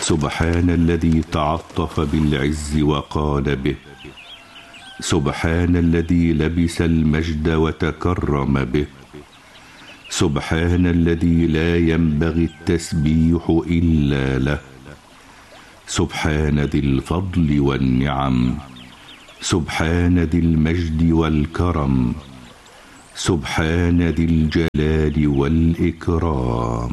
سبحان الذي تعطف بالعز وقال به، سبحان الذي لبس المجد وتكرم به، سبحان الذي لا ينبغي التسبيح إلا له، سبحان ذي الفضل والنعم، سبحان ذي المجد والكرم، سبحان ذي الجلال والإكرام.